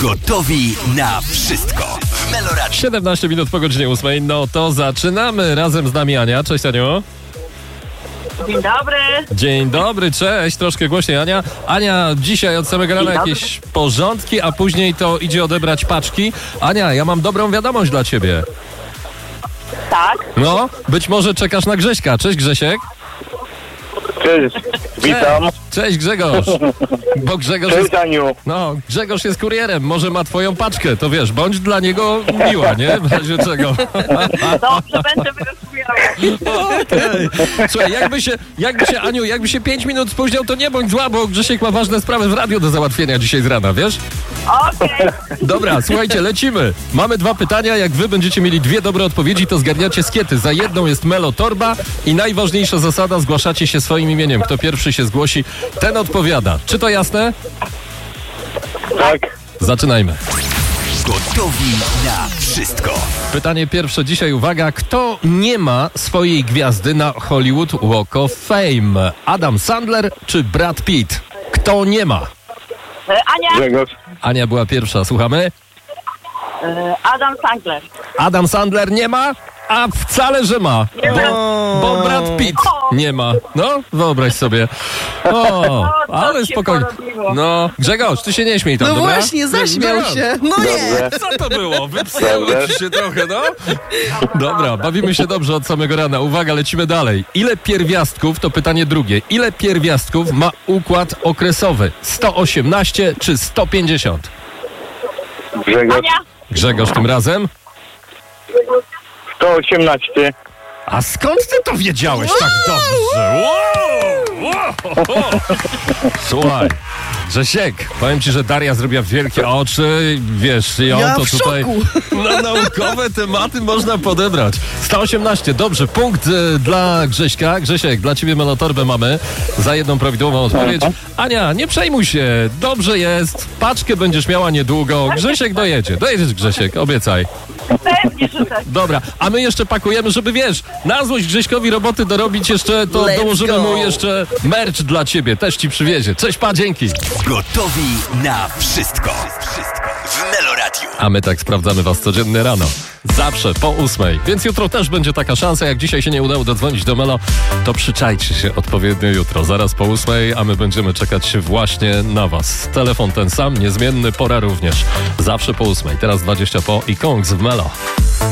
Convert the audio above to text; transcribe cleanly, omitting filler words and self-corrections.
Gotowi na wszystko w Meloradio. 17 minut po godzinie 8. No to zaczynamy. Razem z nami Ania. Cześć, Aniu. Dzień dobry. Dzień dobry, cześć. Troszkę głośniej, Ania. Ania, dzisiaj od samego rana jakieś porządki, a później to idzie odebrać paczki. Ania, ja mam dobrą wiadomość dla ciebie. Tak. No, być może czekasz na Grześka. Cześć, Grzesiek. Cześć, witam. Cześć, Grzegorz. Bo Grzegorz jest... Cześć, Aniu. No, Grzegorz jest kurierem, może ma twoją paczkę, to wiesz, bądź dla niego miła, nie? W razie czego. Dobrze, będę wyrozmawiała. Okej. Słuchaj, jakby się 5 minut spóźniał, to nie bądź zła, bo Grzesiek ma ważne sprawy w radiu do załatwienia dzisiaj z rana, wiesz? Okej. Dobra, słuchajcie, lecimy. Mamy 2 pytania, jak wy będziecie mieli 2 dobre odpowiedzi, to zgarniacie skiety. Za jedną jest Melo Torba i najważniejsza zasada, zgłaszacie się swoim imieniem. Kto pierwszy się zgłosi, ten odpowiada. Czy to jasne? Tak, Zaczynajmy. Gotowi na wszystko. Pytanie pierwsze dzisiaj, uwaga. Kto nie ma swojej gwiazdy na Hollywood Walk of Fame? Adam Sandler czy Brad Pitt? Kto nie ma? Ania, Grzegorz. Ania była pierwsza, słuchamy. Adam Sandler. Adam Sandler nie ma, a wcale, że ma. Bo Brad Pitt nie ma. No, wyobraź sobie. O, ale się spokojnie. porobiło. No, Grzegorz, ty się nie śmiej tam, No dobra? właśnie, zaśmiał się. No nie. Dobrze. Co to było? Wypsało Dobrze. ci się trochę, no? Dobra, bawimy się dobrze od samego rana. Uwaga, lecimy dalej. Ile pierwiastków, to pytanie drugie, ile pierwiastków ma układ okresowy? 118 czy 150? Grzegorz. Ania, Grzegorz tym razem? 118. A skąd ty to wiedziałeś tak dobrze? Wow. Słuchaj, Grzesiek, powiem ci, że Daria zrobiła wielkie oczy, wiesz, i on Ja to w tutaj szoku. na naukowe tematy można podebrać. 118, dobrze, punkt dla Grześka. Grzesiek, dla ciebie Melotorbę mamy za jedną prawidłową odpowiedź. Ania, nie przejmuj się, dobrze jest, paczkę będziesz miała niedługo. Grzesiek dojedzie, dojedziesz Grzesiek, obiecaj. pewnie, że tak. Dobra, a my jeszcze pakujemy, żeby wiesz, na złość Grześkowi roboty dorobić jeszcze, to Let's dołożymy go. mu jeszcze merch dla ciebie, też ci przywiezie. Cześć, pa, dzięki. Gotowi na wszystko w Meloradio. A my tak sprawdzamy was codziennie rano. Zawsze po 8. Więc jutro też będzie taka szansa, jak dzisiaj się nie udało dodzwonić do Melo, to przyczajcie się odpowiednio jutro, zaraz po 8, a my będziemy czekać właśnie na was. Telefon ten sam, niezmienny, pora również. Zawsze po 8. Teraz 20 po i Kongs w Melo.